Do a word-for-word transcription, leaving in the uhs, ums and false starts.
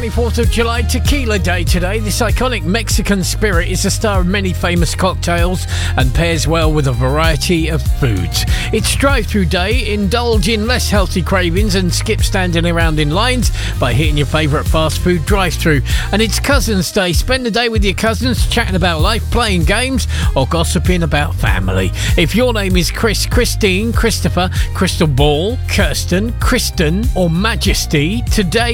twenty-fourth of July, Tequila Day today. This iconic Mexican spirit is the star of many famous cocktails and pairs well with a variety of foods. It's drive-through day. Indulge in less healthy cravings and skip standing around in lines by hitting your favourite fast food drive-through. And it's Cousins Day. Spend the day with your cousins, chatting about life, playing games or gossiping about family. If your name is Chris, Christine, Christopher, Crystal Ball, Kirsten, Kristen or Majesty, today